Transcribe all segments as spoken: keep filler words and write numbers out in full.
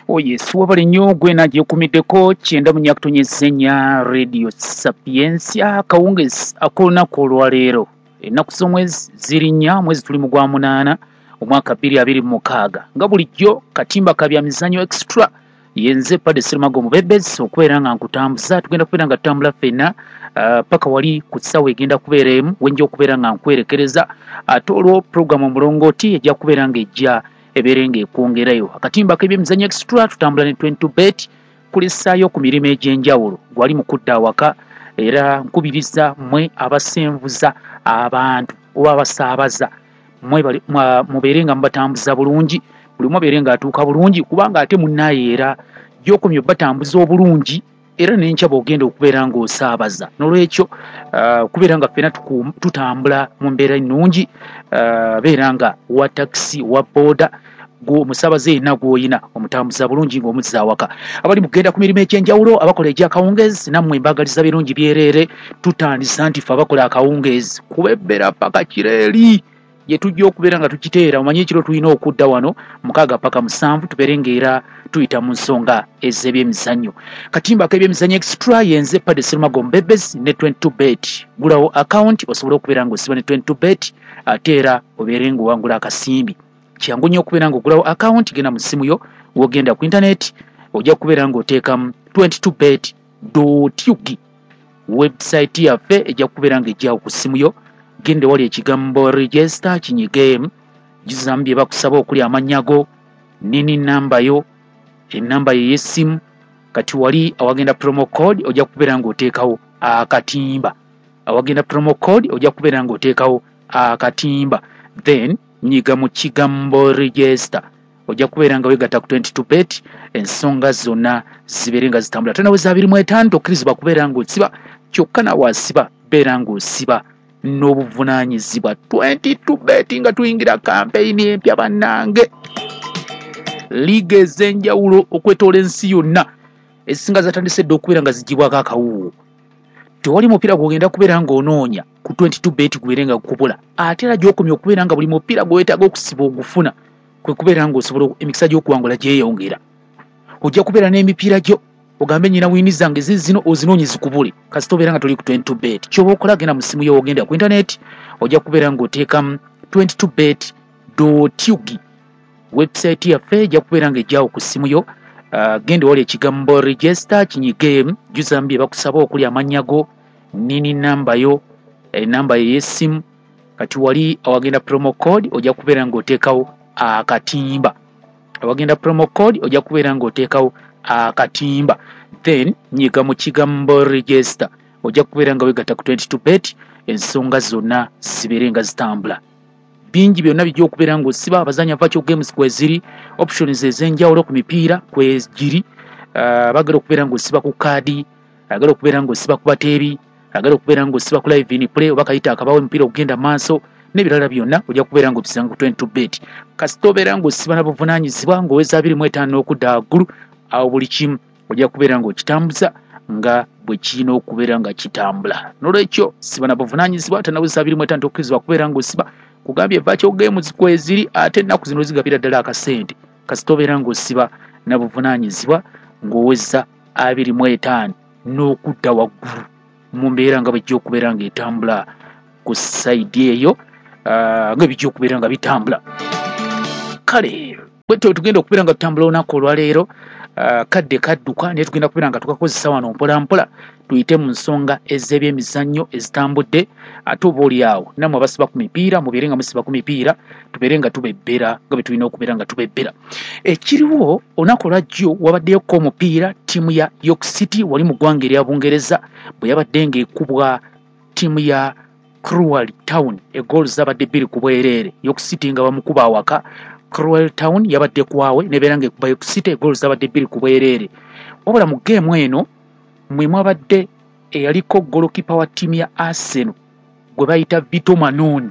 Oh yes, wabali nnyo gwe nagyekumiddeko kyenda mu nyakutonnyezenya Radio Sapiensia akawungezi ak'olunaku olwaleero. Ennaku z'omwezi ziri nnya mwezi tuli mu gwa munaana omwaka bbiri abiri mu mukaaga. Nga bulijjo katimba kabya mizannyo extra yenze Padde Sseramago Mubebezi okubeera nga nkutambuza tugenda kubeera nga tutambula ffenna uh, paka wali ku ssaawa egenda kubeera emu wenja okubeera nga nkwerekereza ate olwo puroguramu omulongooti ejja kubeera nga ejja ebeere ng'ekwongerayo. Akatimba k'ebyemizannyo extra tutambula ne twenty bet kulissaayo ku mirimu egy'enjawulo gwali mu kudda awaka era nkubiriza mmwe abasenvuza abantu oba abasaabaza mmwe mubeere nga mubatambuza bulungi buli mubeere ng'atuuka bulungi kubanga ate munnaayo era gy'okomya batambuza obulungi era n'enkya bw'ogenda okubeera ng'osaabaza. N'olwekyo uh, kubeera nga ffenna tutambula mu mbeera ennungi uh, beera nga wa takisi wa booda omusaabaze yenna gw'oyina omutambuza bulungi ng'omuzza awaka. Abali mugenda ku mirimu egy'enjawulo abakola egy'akawungeezi nammwe mbagaliza birungi byereere tutandisa nti ffe abakola akawungeezi kubebbera paka kireeri gye tujja okubeera nga tukiteera. Omanyi ekiro tulina okudda wano mukaaga paka musanvu tubeere ng'era tuyita mu nsonga ez'ebyemizannyo. Katimba k'ebyemizannyo extra yenze Padde Sseramago Mubebezi ne twenty bet gulawo account osobole okubeera ng'osiba ne twenty bet ate era obeere ng'owangula akasimbi. Kyangu nnyo okubeera ng'ogulawo account genda mu ssimu yo w'ogenda ku internet ojja kubeera ng'oteekamu twenty-two bet dot u g website yaffe ejja kubeera ng'ejjaawo ku ssimu yo. Gende wali ekigambo register kinyigemu gizambye bakusaba okuli amannya go nini namba yo ennamba yo y'essimu kati wali awagenda promo code ojja kubeera ng'oteekawo akatimba awagenda promo code ojja kubeera ng'oteekawo akatimba then nyiga mu kigambo register ojja kubeera nga wegatta ku twenty-two bet ensonga zonna zibeere nga zitambula. Tanaweza abiri mu etaano tokkirizibwa kubeera ng'osiba kyokka nawe asiba beera ng'osiba n'obuvunaanyizibwa. twenty-two bet nga tuyingira kampeyini empya bannange liiga ez'enjawulo okwetoola ensi yonna ezisinga zatandise dda okubeera nga zigibwako akawuwo. Tewali mupiira gw'ogenda kubeera ng'onoonya ku twenty-two bet gubeere nga gukubula ate era gy'okomya okubeera nga buli mupiira gw'etaaga okusiba ogufuna kwe kubeera ng'osobola emikisa gy'okuwangula gyeyongera. Ojja kubeera n'emipiira gyo ogambe nnyina wiini zange zizino ozinoonye zikubule kasita obeera nga toli ku twenty-two bet. Ky'oba okola genda mu ssimu yo ogenda ku internet ojja kubeera ng'oteekamu twenty-two bet dot u g website yaffe ejja kubeera ng'ejjaawo ku ssimu yo. Uh, gende wali ekigambo register kinyigemu gizambye bakusaba okuli amannya go nini namba yo enamba yo y'essimu kati wali awagenda promo code ojja kubeera ng'oteekawo akatimba awagenda promo code ojja kubeera ng'oteekawo akatimba then nyiga mu kigambo register ojja kubeera nga wegatta ku twenty-two bet ensonga zonna zibeere nga zitambula. Bingi byonna bijja okubeera ng'osiba abazanya virtual games kweziri options ez'enjawulo ku mipiira kweziri uh, bagala okubeera ng'osiba ku kaadi agala okubeera ng'osiba ku bateebi agala okubeera ng'osiba ku live in play oba kayita akabawo emipiira okugenda maaso n'ebirala byonna ojja kubeera ng'obisanga ku twenty-two bet kasita obeera ng'osiba na buvunaanyizibwa ng'oweza abiri mu etaano n'okudda waggulu awo buli kimu ojja kubeera ng'okitambuza nga bwe kirina okubeera nga kitambula. N'olwekyo siba na buvunaanyizibwa tanaweza abiri mu etaano tokkirizibwa kubeera ng'osiba kugambye virtual games kweziri ate ennaku zino zigabira ddala akasente kasita obeera ng'osiba na buvunaanyizibwa ng'oweza abiri mu etaano n'okudda waggulu mu mbeera nga bijja okubeera ng'etambula ku sayidi eyo uh, nga bijja okubeera nga bitambula. Kale bwetyo tugenda okubeera nga tutambula olunaku olwaleero. Uh, kadde kadduka naye tugenda kubeera nga tukakozesa wano mpola mpola tuyite mu nsonga ez'ebyemizannyo ezitambudde ate oba oli awo nammwe abasiba ku mipiira mubeere nga musiba ku mipiira tubeere nga tubebbera nga bwe tulina okubeera nga tubebbera. Ekiriwo olunaku olwajjo wabaddeko omupiira ttiimu ya York City wali mu ggwanga erya Bungereza bwe yabadde ng'ekubwa ttiimu ya Cruel Town egoolu zabadde bbiri ku bwereere York City nga bamukuba awaka. Cruel Town yabadde kwawe nebeera ng'ekuba York City egoolu zabadde bbiri ku bwereere. Wabula mu geemu eno mwe mwabadde eyaliko golokipa wa ttiimu ya Arsenal gwe bayita Vito Manoni.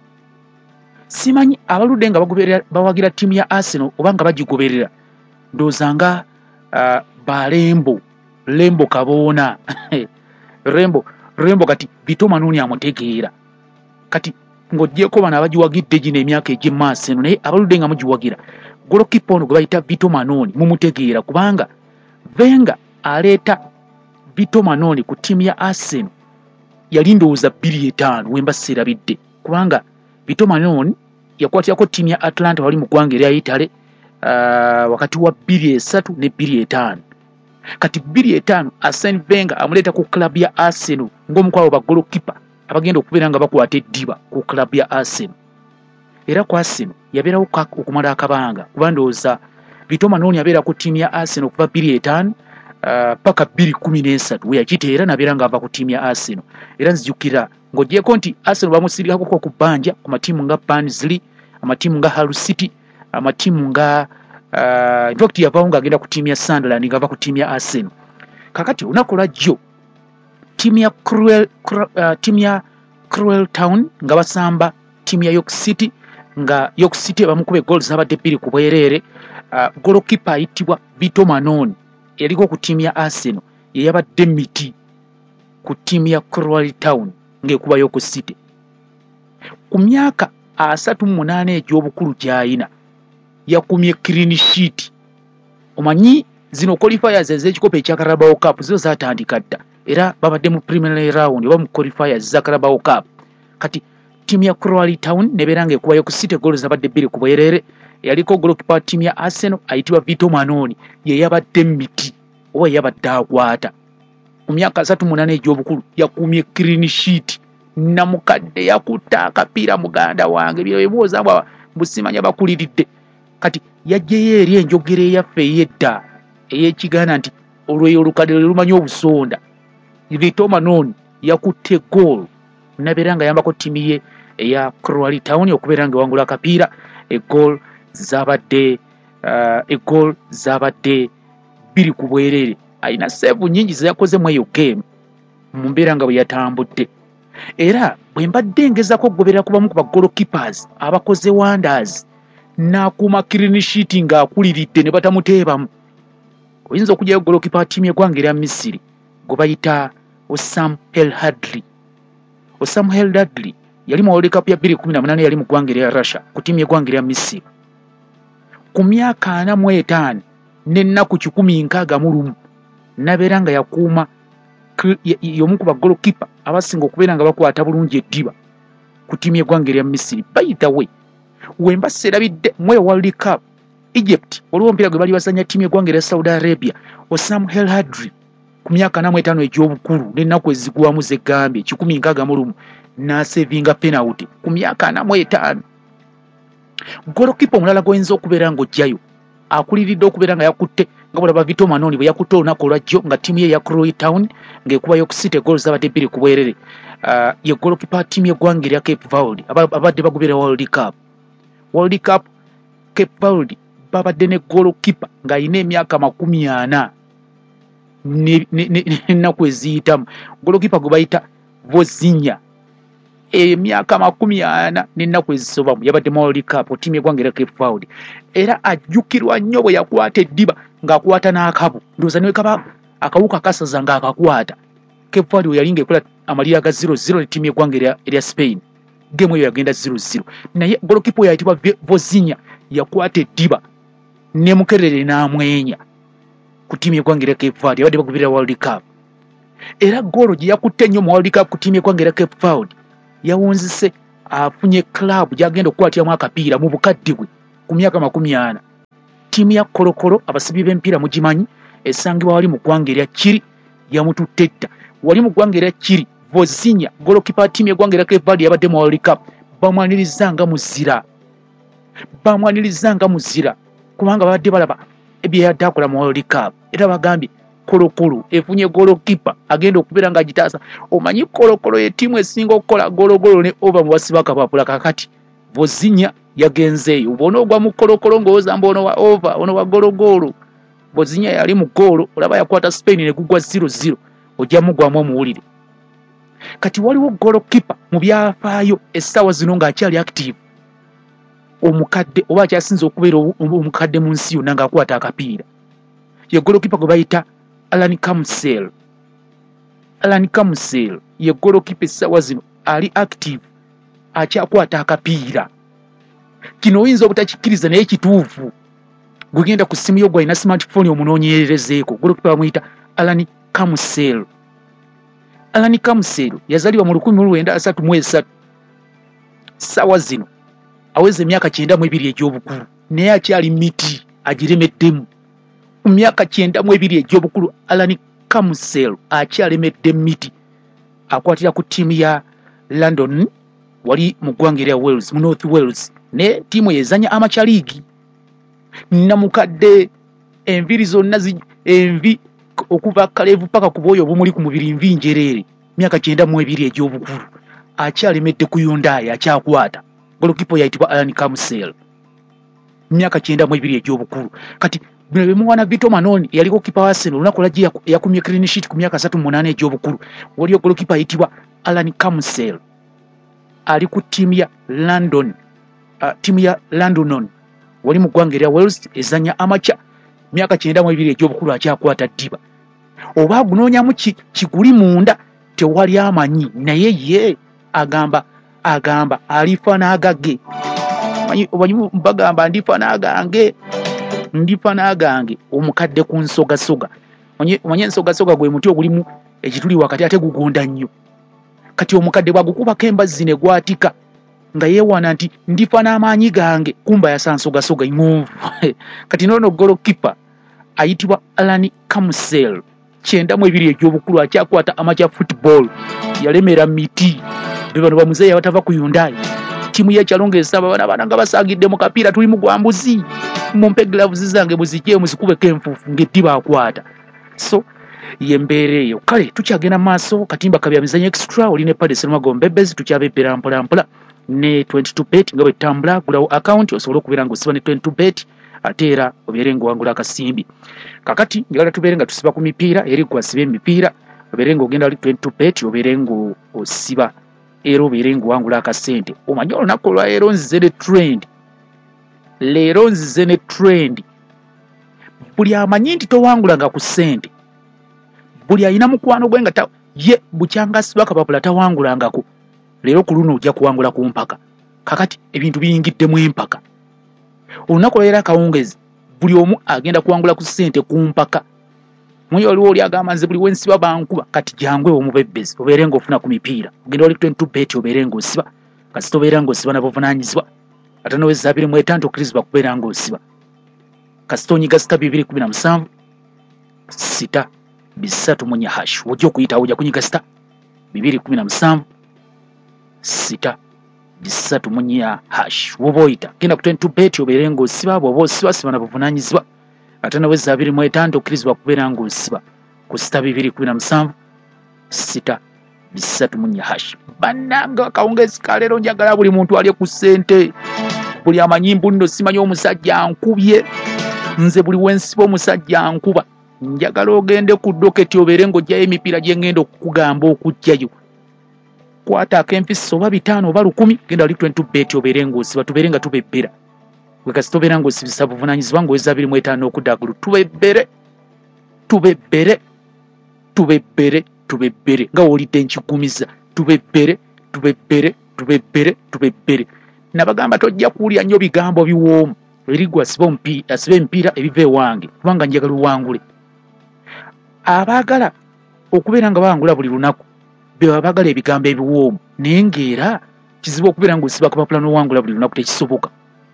Simanyi abaludde nga bawagira ttiimu ya Arsenal oba nga bagigoberera ndowooza nga uh, balembo lembo kaboona rembo rembo kati Vito Manoni amutegeera kati ng'oggyeko bano abagiwagidde gino emyaka egy'emmaaso eno naye abaludde nga mugiwagira golokipa ono gwe bayita Vito Manoni mumutegeera kubanga Venga aleeta Vito Manoni ku ttiimu ya Arsenal yali ndowooza bbiri etaano wemba sserabidde kubanga Vito Manoni yakwatirako ttiimu ya Atlanta wali mu ggwanga erya Italy uh, wakati wa bbiri esatu ne bbiri etaano. Kati bbiri etaano Arsene Wenger amuleeta ku club ya Arsenal ng'omukwalo ba golokipa abagenda okubeera nga bakwata eddiba ku club ya Arsenal. Era ku Arsenal yabeerawo okumala akabanga kuba ndowooza Vito Manoni yabeera ku ttiimu ya Arsenal okuva bbiri etaano uh, paka bbiri kumi n'esatu we yakiteera nabeera ng'ava ku ttiimu ya Arsenal. Era nzijukira ng'ogyeko nti Arsenal bamusirikako ku bbanja ku matiimu nga Barnsley, amatiimu nga Hull City, amatiimu nga uh, in fact yavaawo ng'agenda ku ttiimu ya Sunderland ng'ava ku ttiimu ya Arsenal. Kakati olunaku lwajjo ttiimu ya Cruel, Cruel, uh, ttiimu ya Cruel Town nga basamba ttiimu ya York City nga York City bamukube goals zabadde bbiri ku bwereere. Uh, golokipa ayitibwa Vito Manoni yaliko ku ttiimu ya Arsenal ye yabadde miti ku ttiimu ya Cruel Town ng'ekuba York City. Ku myaka asatu mu munaana egy'obukulu gy'ayina yakumye clean sheet. Omanyi zino qualifiers ez'ekikopo ekya Carabao Cup zo zaatandika dda era babadde mu preliminary round oba mu qualifiers za Carabao Cup. Kati ttiimu ya Cruel Town nebeera ng'ekuba York City goals zabadde bbiri ku bwereere. Yaliko golokipa ttiimu ya Arsenal ayitibwa Vito Manoni ye yabadde miti oba yabadde akwata. Ku myaka asatu munaana egy'obukulu yakumye clean sheet. Namukadde yakutta akapiira muganda wange bye bwoza bwa busimanya bakuliridde. Kati yajjeyo eri enjogera eyaffe ey'edda ey'ekigaana nti olweyo olukadde lumanyi obusonda. Vito Manoni yakutte goal nabeera nga yambako ttiimu ye eya Cruel Town okubeera nga wangula akapiira. Egoal zabadde uh, egoal zabadde bbiri ku bwereere. Ayina save nnyingi ze yakoze mu eyo game mu mbeera nga bwe yatambudde. Era bwe mbadde ngezako okugoberera ku bamu ku bagolokippers abakoze wonders n'akuuma clean sheet ng'akuliridde ne batamuteebamu. Oyinza okugyayo golokipa ttiimu y'eggwanga erya Misiri gwe bayita Osam El Hadri. Osam El Hadri yali mu World Cup ya bbiri kumi na munaana yali mu ggwanga erya Russia ku ttiimu y'eggwanga erya Misiri. Ku myaka ana mu etaano n'ennaku kikumi nkaaga mu lumu nabeera nga yakuuma y'omu ku bagolokipa abasinga okubeera nga bakwata bulungi eddiba ku ttiimu y'eggwanga erya Misiri. By the way, wemba sserabidde mu World Cup Egypt waliwo omupiira gwe bali bazanya ttiimu y'eggwanga erya Saudi Arabia. Osam El Hadri ku myaka ana mu etaano egy'obukulu n'ennaku ezigwamu z'eggambye kikumi nkaaga mu lumu n'asevinga penalty ku myaka ana mu etaano. Golokipa omulala gwoyinza okubeera ng'ojjayo akuliridde okubeera nga yakutte nga bulaba Vito Manoni bwe yakutte olunaku olwajjo nga ttiimu ye ya Cruel Town ng'ekuba York City goals zabadde bbiri ku bwereere. Uh, ye golokipa ttiimu y'eggwanga erya Cape Verde abadde bagubira World Cup. World Cup Cape Verde babadde ne golokipa ng'ayina emyaka makumi ana n'ennaku eziyitamu. Golokipa gwe bayita Vozinha emyaka makumi ana n'ennaku ezisobamu yabadde mu World Cup ttiimu y'eggwanga erya Cape Verde. Era ajjukirwa nnyo bwe yakwata eddiba ng'akwata n'akabu ndowooza ne kaba akawuka kasaza ng'akakwata. Cape Verde we yali ng'ekola amalira ga zero zero ne ttiimu y'eggwanga erya Spain. Game eyo yagenda zero zero. Naye golokipa oyo ayitibwa Vozinha yakwata eddiba ne Mukerere n'amwenya ku ttiimu y'eggwanga erya Cape Verde abadde bagubira World Cup. Era goolo gye yakutte ennyo mu World Cup ku ttiimu y'eggwanga erya Cape Verde yawunzise afunye club gy'agenda okukwatiramu akapiira mu bukadde bwe ku myaka makumi ana. Ttiimu ya Kolokolo abasibi b'emipiira mugimanyi esangibwa wali mu ggwanga erya Kiri yamututte dda. Wali mu ggwanga erya Kiri Vozinha golokipa ttiimu y'eggwanga erya Cape Verde yabadde mu World Cup bamwaniriza nga muzira. Bamwaniriza nga muzira kubanga babadde balaba ebye yadde akola mu World Cup era bagambye Kolokolo efunye golokipa agenda okubeera nga agitaasa. Omanyi Kolokolo ye ttiimu esinga okukola gologolo ne over mu basiba kapapula. Kakati Vozinha yagenzeeyo bona ogwa mu Kolokolo ng'owoza mbu ono wa over ono wa gologolo. Vozinha yali mu goolo olaba yakwata Spain ne gugwa zero zero ojja mugwamu omuwulire. Kati waliwo golokipa mu byafaayo essaawa zino ng'akyali active omukadde oba akyasinza okubeera omukadde mu nsi yonna ng'akwata akapiira. Ye golokipa gwe bayita Alan Kamsel. Alan Kamsel ye golokipa essaawa zino ali active akyakwata akapiira. Kino oyinza obutakikkiriza naye kituufu. gugenda ku simu yo gwalina smartphone omunoonyerezeeko golokipa bamuyita Alan Kamusel. Alan Kamusel yazaliwa mu lukumi mu lwenda asatu mu esatu. Sawa zino aweze emyaka kyenda mu ebiri egy'obukulu naye akyali miti agiremeddemu. Mu myaka kyenda mu ebiri egy'obukulu Alan Kamusel akyalemedde miti. Akwatira ku ttiimu ya London wali mu ggwanga erya Wales mu North Wales ne ttiimu yezanya amateur league. Namukadde enviri zonna envi okuva kalevu paka ku bwoyo obumuli ku mubiri nvi njereere. Myaka kyenda mu ebiri egy'obukulu akyalemedde ku Hyundai akyakwata. Golokipo yayitibwa Alan Kamusel. Myaka kyenda mu ebiri egy'obukulu. Kati bwe muwana Vito Manoni yaliko kipa wa Arsenal lunaku lagi yakumye clean sheet ku myaka asatu mu munaana egy'obukulu. Waliyo golokipa yayitibwa Alan Kamusel ali ku ttiimu ya London, uh, ttiimu ya London wali mu ggwanga erya Wales ezanya amacha. Myaka kyenda mu ebiri egy'obukulu akyakwata ddiba. Oba agunoonyamu kiguli munda tewali amanyi naye ye agamba agamba alifa n'agage. Omanyi bagamba ndifa n'agange ndifa n'agange omukadde ku nsogasoga. Omanyi ensogasoga gwe muti ogulimu ekituli wakati ate gugonda nnyo. Kati omukadde bwagukubako embazzi ne gwatika nga yeewana nti ndifa n'amaanyi gange kumba yasansogasoga ingonvu. Kati nono golokipa ayitibwa Alan Kamusel kyenda mu ebiri egy'obukulu akyakwata amacha football yalemera miti. Be bano bamuzeeya batava ku Hyundai. Timu y'ekyalo ng'esaba bana bana nga basaagidde mu kapiira tuli mu gwambuzi. Mumpe gloves zange muzijje muzikubeko enfuufu ng'eddiba akwata. So yembeera eyo. Kale tukyagenda maaso katimba kabya mizanyo extra oli ne Paddy Sserumago Mbebezi tukyabeepera mpola mpola ne twenty-two bet nga bwe tambula gulawo account osobole okubeera ng'osiba ne twenty-two bet ate era obeere ng'owangula akasimbi. Kakati njagala tubeere nga tusiba ku mipiira eri gwasiba emipiira obeere ng'ogenda oli twenty-two bet obeere ng'osiba era obeere ng'owangula akasente. Omanyi olunaku olwaleero nzize ne trend leero nzize ne trend buli amanyi nti towangulanga ku ssente buli ayina mukwano gwe nga ye bukyanga siba kapapula tawangulangako leero ku luno ojja kuwangula ku mpaka. Kakati ebintu biyingiddemu empaka. Olunaku olwaleero akawungezi buli omu agenda kuwangula ku ssente ku mpaka. Mwenye waliwo oli agamba nze buli wensiba bankuba kati jangwe omubebezi obeere ng'ofuna ku mipiira ogenda oli twenty-two bet obeere ng'osiba kasita obeera ng'osiba n'abuvunaanyizibwa ate n'oweza abiri mu etaano okkirizibwa kubeera ng'osiba kasita onyiga sita bibiri kumi na musanvu sita bisatu mu nnya hash ojja okuyitawo ojja kunyiga sita bibiri kumi na musanvu sita bisatu mu nnya hash woba oyita genda ku twenty-two bet obeere ng'osiba bw'oba osiba siba n'abuvunaanyizibwa ate n'oweza abiri mu etaano okkirizibwa kubeera ng'osiba ku sita bibiri kumi na musanvu sita bisatu mu nnya hash. Bannanga akawungezi ka leero njagala buli muntu alye ku ssente. Buli amanyi mbu nno simanyi omusajja ankubye nze buli wensiba omusajja ankuba njagala ogende ku doketi obeere ng'ojjayo emipiira gye ngenda okukugamba okujjayo. Kwata ak'empisi oba bitaano oba lukumi genda oli twenty bet obeere ng'osiba tubeere nga tubebbera. Gwe kasita obeera ng'osibisa buvunaanyizibwa ng'oweza abiri mu etaano okuddagulu tubebbere tubebbere tubebbere tubebbere nga wolidde nkigumiza tubebbere tubebbere tubebbere tubebbere. Nabagamba tojja kuwulira nnyo bigambo biwoomu eri gwe asiba emipiira ebiva ewange kubanga njagala uwangule. Abaagala okubeera nga bawangula buli lunaku be baagala ebigambo ebiwoomu naye ng'era kizibu okubeera ng'osiba kapapula n'owangula buli lunaku tekisoboka.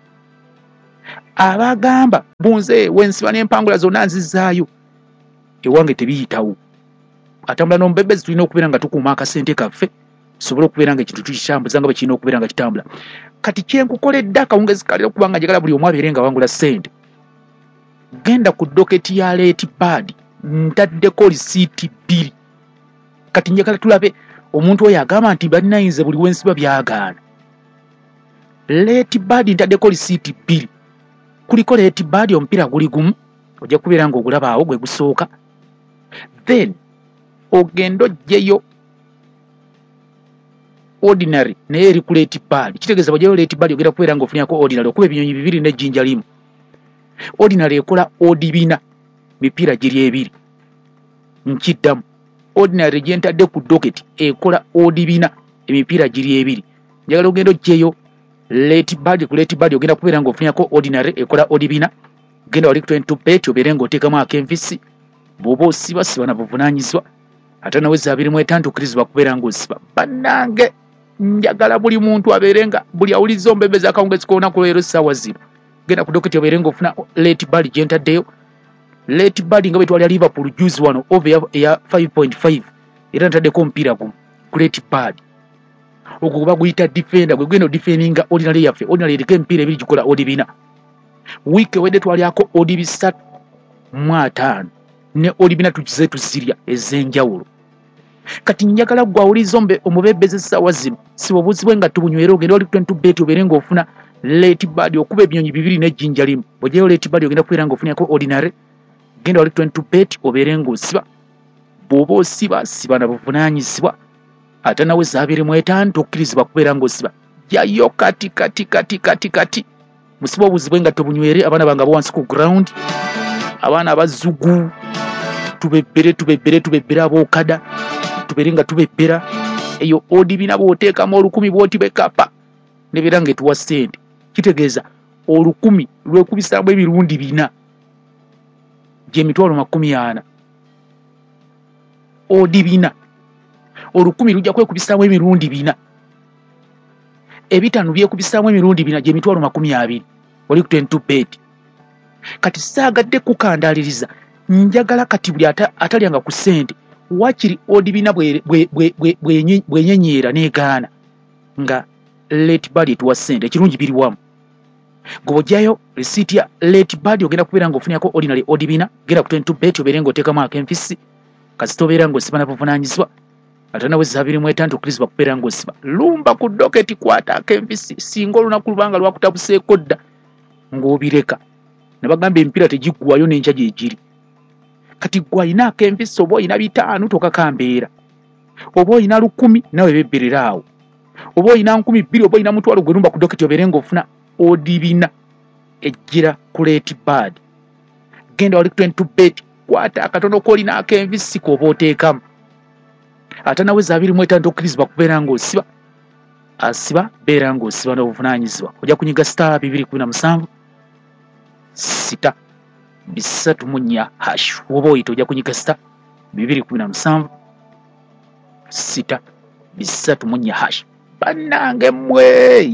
Abagamba bunze wensiba n'empangula zonna nzizaayo ewange tebiyitawo. Atambula n'omubebezi tulina okubeera nga tukuuma akasente kaffe tusobole okubeera nga ekintu tukitambuza nga bwe kirina okubeera nga kitambula. Kati kyenkukoledde akawungezi ka leero kubanga njagala buli omu abeere nga wangula ssente. Genda ku doketi ya Late Bad ntaddeko lisiiti bbiri. Kati njagala tulabe omuntu oyo agamba nti bannayinze buli wensiba byagaana. Late Bad ntaddeko lisiiti bbiri. Kuliko Late Bad omupiira guli gumu ojja kubeera ng'ogulaba awo gwe gusooka. Then ogendo ojjeyo ordinary naye eri ku Late Bad. Kitegeeza bw'ojjayo Late Bad ogenda kubeera ng'ofunirako ordinary okuba ebinyonyi bibiri n'ejjinja limu. Ordinary ekola odi bina mipiira giri ebiri. Nkiddamu ordinary gye ntadde ku doketi ekola odi bina emipiira giri ebiri. Njagala ogenda ojjeyo Late Bad ku Late Bad ogenda kubeera ng'ofunirako ordinary ekola odi bina genda wali ku twenty-two bet obeere ng'oteekamu ak'envisi bw'oba osiba siba na buvunaanyizibwa ate naweza abiri mu etaano tukkirizibwa kubeera ng'osiba. Bannange njagala buli muntu abeere nga buli awuliriza omubeezi akawungeezi k'olunaku leero essaawa zino genda ku doketi obeere ng'ofuna late bad gye ntaddeyo. Late bad nga bwe twalya Liverpool juice wano over ya five point five era ntaddeko omupiira gumu ku late bad. Ogwo kuba guyita defender gwe gwenda odifendinga ordinary yaffe ordinary eriko emipiira ebiri gikola odi bina. Wiiki ewedde twalyako odi bisatu mu ataano ne odi bina tukize tuzirya ez'enjawulo. Kati njagala gwe awuliriza omubeebezi essaawa zino sibubuuzibwe nga tubunywera ogenda oli ku twenty-two bet obeere ng'ofuna late bad okuba ebinyonyi bibiri n'ejjinja limu. Bw'ogyayo late bad ogenda kubeera ng'ofunirako ordinary. Genda wali ku twenty-two bet obeere ng'osiba. Bw'oba osiba siba na buvunaanyizibwa ate naweza abiri mu etaano tokkirizibwa kubeera ng'osiba. Jjayo kati kati kati kati kati musiba obuuzibwe nga tobunywere abaana bange abawansi ku ground abaana abazugu tubebbere tubebbere tubebbere abookada tubeere nga tubebbera eyo odi bina bw'oteekamu olukumi bw'oti bekapa nebeera ng'etuwa ssente kitegeeza olukumi lwekubisaamu emirundi bina gy'emitwalo makumi ana. Odi bina olukumi lujja kwekubisaamu emirundi bina ebitaano byekubisaamu emirundi bina gy'emitwalo makumi abiri oli ku twenty-two bet. Kati saagadde kukandaaliriza njagala kati buli atalyanga ku ssente wakiri odi bina bwenyenyeera n'egaana nga late bad etuwa ssente ekirungi biri wamu. Gobojjayo receipt ya late bad ogenda kubeera ng'ofunirako ordinary odi bina genda ku twenty-two bet obeere ng'oteekamu ak'envisi kasita obeera ng'osiba na buvunaanyizibwa ate naweza abiri mu etaano tukkirizibwa kubeera ng'osiba. Lumba ku doketi kwata ak'envisi singa olunaku lubanga lwakutabuseeko dda ng'obireka ne bagamba emipiira tegiggwayo n'enkya gye giri. Kati gwe alina ak'envisi oba olina bitaano tokakambeera oba olina lukumi nawe bebberera awo oba olina nkumi bbiri oba olina mutwalo gwe lumba ku doketi obeere ng'ofuna odi bina ejjira ku late bad. Genda wali ku twenty-two bet kwata akatono k'olina ak'envisi k'oba oteekamu ate naweza abiri mu etaano tokkirizibwa kubeera ng'osiba. Asiba beera ng'osiba n'obuvunaanyizibwa. Ojja kunyiga star bibiri kumi na musanvu sita bisatu mu nnya hash oba oyita ojja kunyiga star bibiri kumi na musanvu sita bisatu mu nnya hash. Bannange mmwe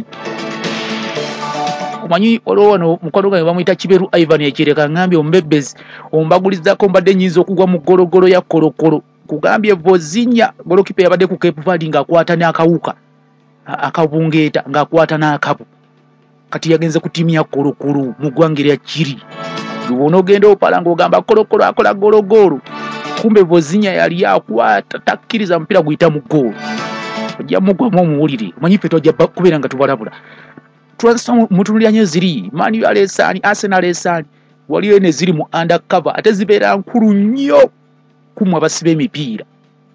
omanyi olwo wano mukwano gwange bamuyita Kiberu Ivan ekireka ngambye omubebbezi ombagulizaako mbadde nnyinza okugwa mu gologolo ya kolokolo kugambye Vozinya golokipa yabadde ku Cape Verde ng'akwata n'akawuka akabungeeta ng'akwata n'akabu kati yagenze ku ttiimu ya kolokolo mu ggwanga erya Kiri. Lubona ogenda opala ng'ogamba kolokolo akola gologolo kumbe Vozinya yali akwata takkiriza mupiira guyita mu ggoolo. Ojja mugwamu omuwulire omanyi ffe twajja kubeera nga tubalabula transfer mutunulira nnyo ziri Man U aleesaani Arsenal esaani waliyo ne ziri mu undercover ate zibeera nkulu nnyo kumwe abasiba emipiira.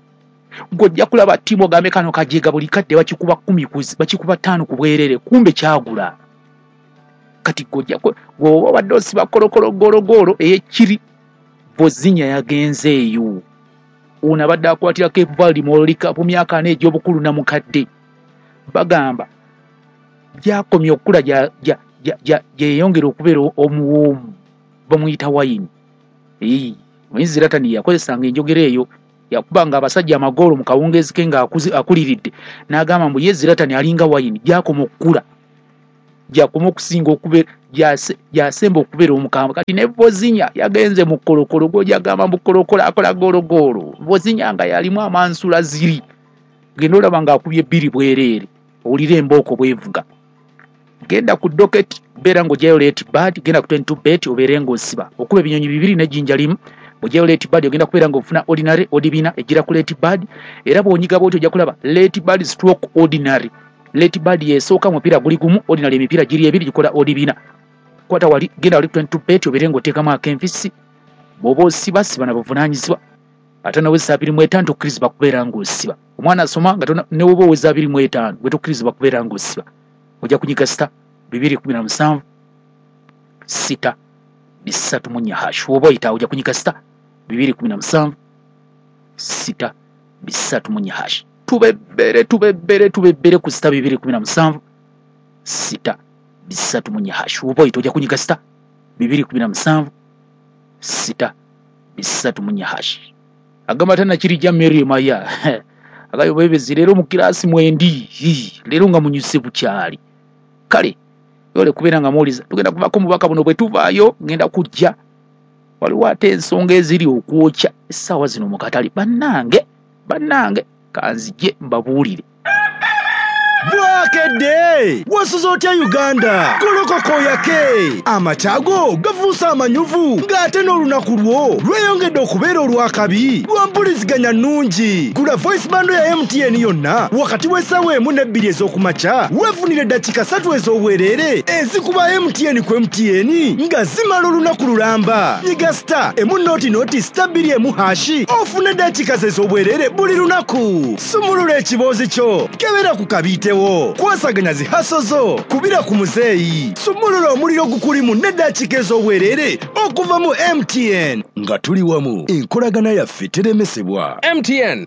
Gojja kulaba ttiimu ogambe kano kajeega buli kadde bakikuba kumi kuzi bakikuba ttaano ku bwerere kumbe kyagula. Kati gojja gwoba obadde osiba kolokolo gologolo ey'Ekiri Vozinya yagenze eyo ono abadde akwatira Cape Verde mu World Cup myaka ana egy'obukulu na mukadde bagamba gyakomye okukula gyeyongera okubeera omuwoomu bamuyita wayini. Omanyi Zlatan yakozesanga enjogera eyo yakubanga abasajja amagoolo mu kawungeezi ke ng'akuliridde n'agamba mbu ye Zlatan alinga wayini gyakoma okukula gyakoma okusinga okubeera gyasemba okubeera omukambwe. Kati ne Vozinya yagenze mu kolokolo gw'ogyagamba mbu kolokolo akola gologolo Vozinya nga yalimu amansula ziri genda olaba ng'akubye bbiri bwereere owulire embooko bwevuga. Genda ku doketi beera ng'ogyayo late bad genda ku twenty-two bet obeere ng'osiba okuba ebinyonyi bibiri n'ejjinja limu. Bw'ogyayo late bad ogenda kubeera ng'ofuna ordinary odi bina ejjira ku late bad era bw'onyiga bw'oti ojja kulaba late bad stroke ordinary. Late bad yesooka mupiira guli gumu ordinary emipiira giri ebiri gikola odi bina. Kwata wali genda wali twenty-two bet obeere ng'oteekamu ak'envisi bw'oba osiba siba na buvunaanyizibwa ate naweza abiri mu etaano tokkirizibwa kubeera ng'osiba. Omwana asoma nga ne woba oweza abiri mu etaano gwe tokkirizibwa kubeera ng'osiba. Ojja kunyiga star bibiri kumi na musanvu sita bisatu mu nnya hash oba oyita ojja kunyiga star bibiri kumi na musanvu sita bisatu mu nnya hash. Tubebbere tubebbere tubebbere ku star bibiri kumi na musanvu sita bisatu mu nnya hash oba oyita ojja kunyiga star bibiri kumi na musanvu sita bisatu munya hash agamba tana kirija Mary Maya agayo bebezi lero mu kirasi mwendi lero nga munyuse bukyali kale yole kubera nga muliza tugenda kuvako mubaka buno bwe tuvaayo ngenda kujja waliwo ate ensonga eziri okwokya essaawa zino mu katale bannange bannange kanzije mbabuulire Bwakede wasuzotya Uganda kolokoko yake amachago gavusa amanyuvu ngate n'olunaku lwo lweyongedde okubeera olwakabi lwampuliziganya nnungi gula voice bando ya M T N yonna wakati w'essaawa emu n'ebbiri ez'okumakya weefunire dakika ssatu ez'obwereere ezikuba M T N ku M T N nga zimala olunaku lulamba nyiga star emu noti noti star bbiri emu hashi ofune dakika ez'obwereere buli lunaku sumulula ekiboozi kyo kebera ku kabite kwasaganya zihasozo kubira ku muzeeyi sumulula omuliro gukulimu n'eddakiika ez'obwereere okuva mu M T N nga tuli wamu enkolagana yaffe teremesebwa. M T N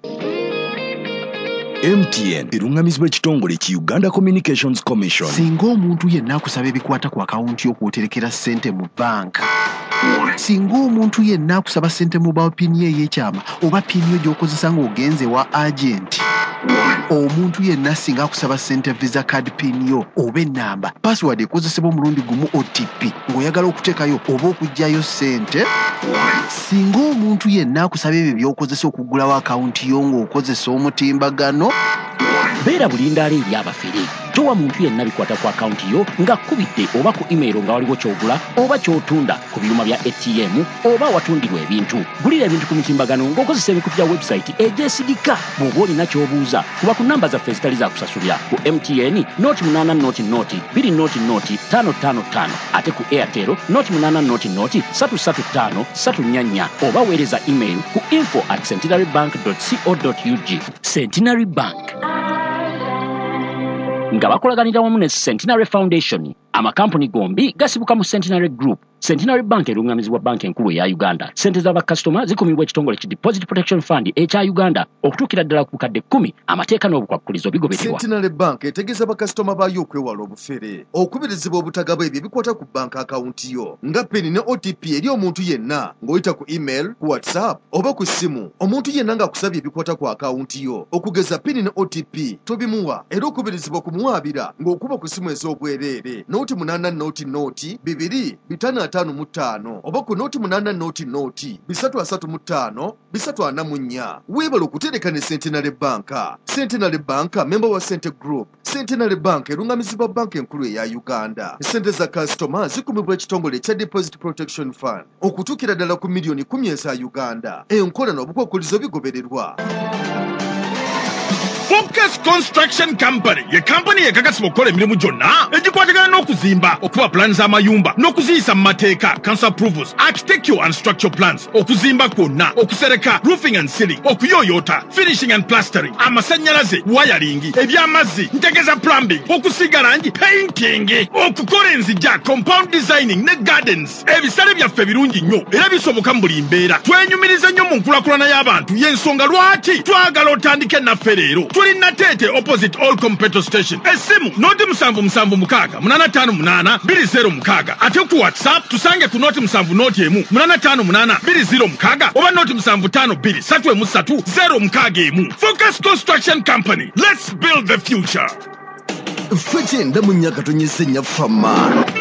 M T N erungamizibwa ekitongole ki Uganda Communications Commission. Singa omuntu yenna akusaba ebikwata ku akawunti yo kwoterekera ssente mu banka, singa omuntu yenna akusaba ssente mu ba pini ey'ekyama oba pini yo gy'okozesa ng'ogenze wa agent, omuntu yenna singa akusaba ssente visa card pin yo oba ennamba password ekozesebwa omulundi gumu O T P ng'oyagala okuteekayo oba okuggyayo ssente, singa omuntu yenna akusaba ebyo by'okozesa okugulawo akawunti yo ng'okozesa omutimbagano, beera bulindaala eri abafere towa muntu yenna bikwata ku akawunti yo nga kubidde oba ku email nga waliwo kyogula oba kyotunda ku byuma bya A T M oba watundirwa ebintu. Gulira ebintu ku mitimbagano ng'okozesa emikutu gya website egyesigika. Bw'oba olina ky'obuuza kuba ku namba zaffe ezitali za kusasulira ku M T N noti munaana noti noti bbiri noti noti ttaano ttaano ttaano ate ku Airtel noti munaana noti noti ssatu ssatu ttaano ssatu nnya nnya oba weereza email ku info at centenary bank dot co dot u g. Centenary Bank nga bakolaganira wamu ne Centenary Foundation, amakampuni gombi gasibuka mu Centenary Group. Centenary Bank erungamizibwa banki enkulu ya Uganda. Sente z'abakasitoma zikumibwa ekitongole ki Deposit Protection Fund ekya Uganda okutuukira ddala ku kadde kkumi amateeka n'obukwakkulizo bigobererwa. Centenary Bank etegeeza bakasitoma baayo okwewala obufere, okubirizibwa obutagaba ebyo bikwata ku bank akawunti yo nga pini ne O T P eri omuntu yenna ng'oyita ku email, ku WhatsApp oba ku ssimu. Omuntu yenna ng'akusabye ebikwata ku akawunti yo okugeza pini ne O T P tobimuwa era okubirizibwa kumuwaabira ng'okuba ku ssimu ez'obwereere noti munaana noti noti bibiri bitaano ataano mu ttaano oba ku noti munaana noti noti bisatu asatu mu ttaano bisatu ana mu nnya. Weebala okutereka ne Centenary Bank. Centenary Bank member wa Cente Group. Centenary Bank erungamizibwa banki enkulu eya Uganda. Sente za kasitoma zikumibwa ekitongole ekya Deposit Protection Fund okutuukira ddala ku miliyoni kumi eza Uganda. Enkola n'obukwakkulizo bigobererwa. Focus Construction Company ye company ekakasibwa okukola emirimu gyonna egikwatagana n'okuzimba, okuba plans z'amayumba n'okuziyisa mu mateeka, council approvals, architectural and structural plans, okuzimba kwonna, okusereka, roofing and ceiling, okuyoyota, finishing and plastering, amasannyalaze, wiring, eby'amazzi, ntegeza plumbing, okusiga langi, painting, okukola enzijja, compound designing ne gardens. Ebisale byaffe birungi nnyo era bisoboka mu buli mbeera. Twenyumiriza nnyo mu nkulakulana y'abantu y'ensonga lwaki twagala otandike naffe leero. Tuli Natete opposite All Competitor Station. Esimu noti musanvu musanvu mukaaga munaana ttaano munaana bbiri zero mukaaga. Ate ku WhatsApp tusange ku noti musanvu noti emu munaana ttaano munaana bbiri zero mukaaga oba noti musanvu ttaano bbiri ssatu emu ssatu zero mukaaga emu. Focus Construction Company. Let's build the future. Ffe kyenda mu nnyaka tonyese nnya fama.